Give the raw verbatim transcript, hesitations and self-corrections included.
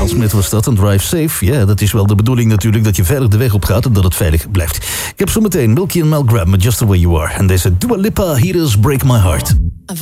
Miles Smith was dat, een Drive Safe. Ja, dat is wel de bedoeling natuurlijk, dat je veilig de weg op gaat en dat het veilig blijft. Ik heb zo meteen Milky en Mel Graham met Just The Way You Are. En deze Dua Lipa, hier is Break My Heart.